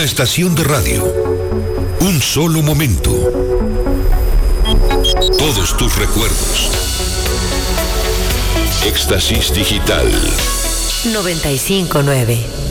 estación de radio, un solo momento, todos tus recuerdos. Éxtasis Digital 95.9.